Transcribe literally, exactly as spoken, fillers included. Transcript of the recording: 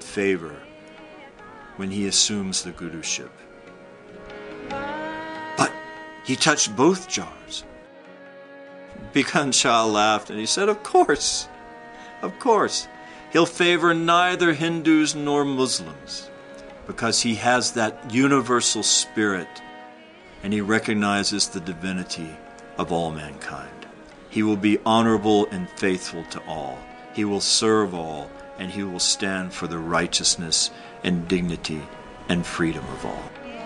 favor when he assumes the guruship. But he touched both jars. Bhikkhan Shah laughed and he said, of course, of course. He'll favor neither Hindus nor Muslims because he has that universal spirit and he recognizes the divinity of all mankind. He will be honorable and faithful to all. He will serve all, and he will stand for the righteousness and dignity and freedom of all.